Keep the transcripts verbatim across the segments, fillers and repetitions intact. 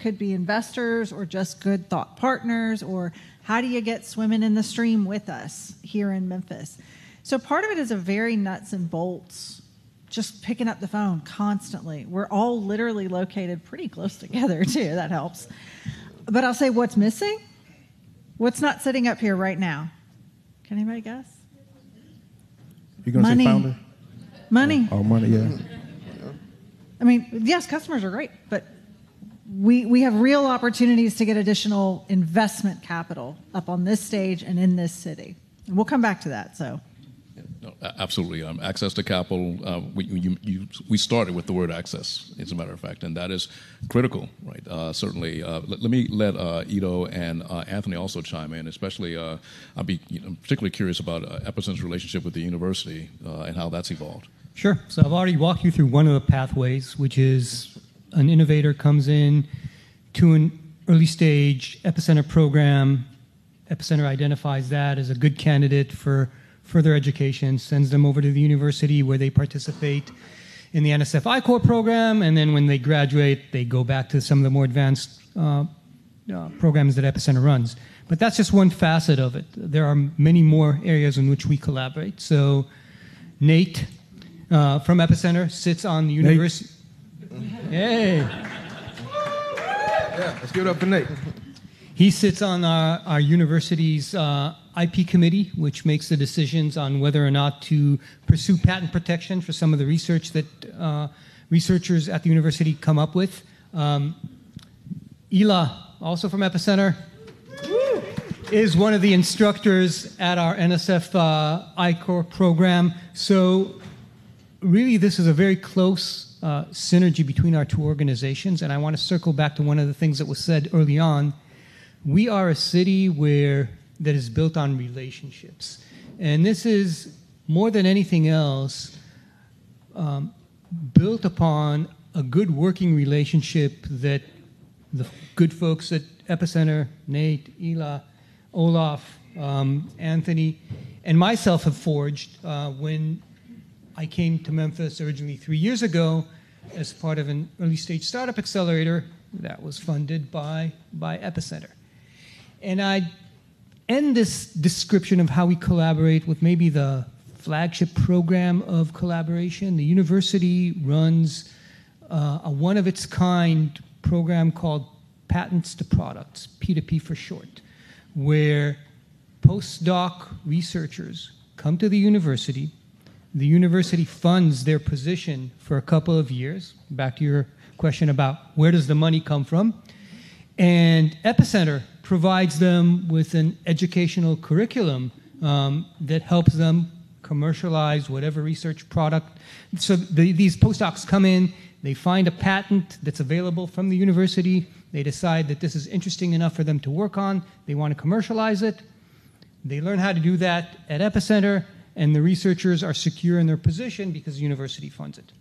could be investors or just good thought partners, or how do you get swimming in the stream with us here in Memphis? So part of it is a very nuts and bolts, just picking up the phone constantly. We're all literally located pretty close together, too. That helps. But I'll say what's missing? What's not sitting up here right now? Can anybody guess? You're going to say founder? Money. Oh, oh, money, yeah. I mean, yes, customers are great, but we we have real opportunities to get additional investment capital up on this stage and in this city. And we'll come back to that, so... No, absolutely. Um, access to capital, uh, we, you, you, we started with the word access, as a matter of fact, and that is critical, right? Uh, certainly. Uh, let, let me let uh, Ido and uh, Anthony also chime in, especially uh, I'd be you know, particularly curious about uh, Epicenter's relationship with the university uh, and how that's evolved. Sure. So I've already walked you through one of the pathways, which is an innovator comes in to an early stage Epicenter program. Epicenter identifies that as a good candidate for further education, sends them over to the university where they participate in the N S F I Core program, and then when they graduate, they go back to some of the more advanced uh, uh, programs that Epicenter runs. But that's just one facet of it. There are many more areas in which we collaborate. So Nate uh, from Epicenter sits on the university. Hey. Yeah, let's give it up for Nate. He sits on our, our university's uh, I P committee, which makes the decisions on whether or not to pursue patent protection for some of the research that uh, researchers at the university come up with. Um, Ela, also from Epicenter, is one of the instructors at our N S F uh, I Core program. So really, this is a very close uh, synergy between our two organizations, and I want to circle back to one of the things that was said early on. We are a city where that is built on relationships. And this is, more than anything else, um, built upon a good working relationship that the good folks at Epicenter, Nate, Ela, Olaf, um, Anthony, and myself have forged uh, when I came to Memphis originally three years ago as part of an early stage startup accelerator that was funded by, by Epicenter. And I end this description of how we collaborate with maybe the flagship program of collaboration. The university runs uh, a one-of-its-kind program called Patents to Products, P two P for short, where postdoc researchers come to the university. The university funds their position for a couple of years. Back to your question about where does the money come from. And Epicenter provides them with an educational curriculum um, that helps them commercialize whatever research product. So the, these postdocs come in, they find a patent that's available from the university, they decide that this is interesting enough for them to work on, they want to commercialize it, they learn how to do that at Epicenter, and the researchers are secure in their position because the university funds it.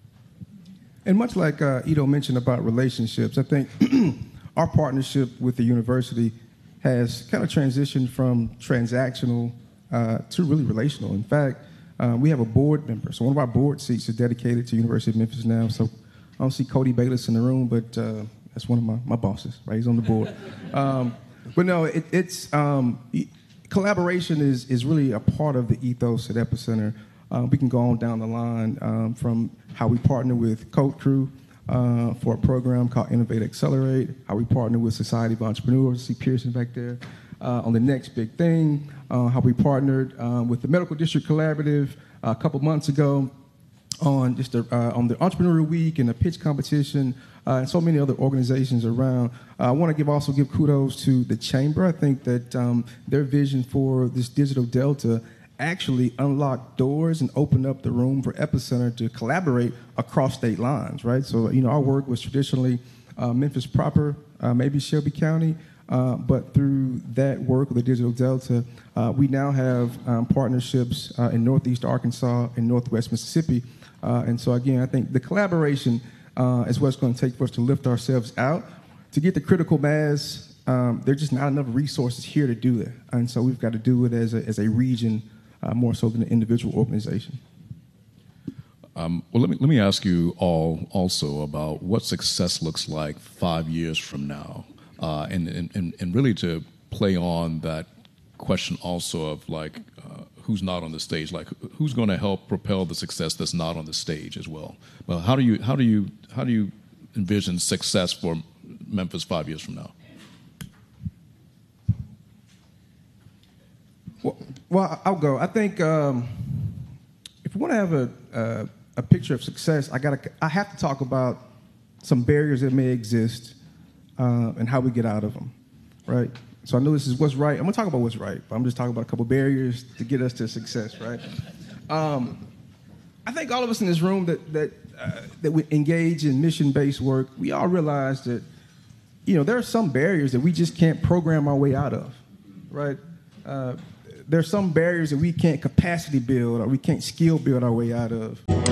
And much like uh, Ido mentioned about relationships, I think our partnership with the university has kind of transitioned from transactional uh, to really relational. In fact, uh, we have a board member. So one of our board seats is dedicated to University of Memphis now. So I don't see Cody Bayless in the room, but uh, that's one of my, my bosses, right? He's on the board. um, but no, it, it's um, collaboration is, is really a part of the ethos at Epicenter. Uh, we can go on down the line um, from how we partner with Code Crew, Uh, for a program called Innovate Accelerate, how we partner with Society of Entrepreneurs, see Pearson back there, uh, on the next big thing, uh, how we partnered um, with the Medical District Collaborative uh, a couple months ago on just the, uh, on the Entrepreneur Week and the pitch competition, uh, and so many other organizations around. Uh, I want to give also give kudos to the Chamber. I think that um, their vision for this Digital Delta actually unlock doors and open up the room for Epicenter to collaborate across state lines, right? So, you know, our work was traditionally uh, Memphis proper, uh, maybe Shelby County, uh, but through that work of the Digital Delta, uh, we now have um, partnerships uh, in Northeast Arkansas and Northwest Mississippi. Uh, and so, again, I think the collaboration uh, is what's going to take for us to lift ourselves out. To get the critical mass, um, there's just not enough resources here to do it. And so we've got to do it as a, as a region, Uh, more so than an individual organization. Um, well, let me let me ask you all also about what success looks like five years from now, uh, and, and and really to play on that question also of like uh, who's not on the stage, like who's going to help propel the success that's not on the stage as well. Well, how do you how do you how do you envision success for Memphis five years from now? Well, well I'll go. I think um, if we want to have a uh, a picture of success, I got I have to talk about some barriers that may exist uh, and how we get out of them, right? So I know this is what's right. I'm gonna talk about what's right, but I'm just talking about a couple barriers to get us to success, right? Um, I think all of us in this room that that uh, that we engage in mission-based work, we all realize that you know there are some barriers that we just can't program our way out of, right? Uh, There's some barriers that we can't capacity build or we can't skill build our way out of.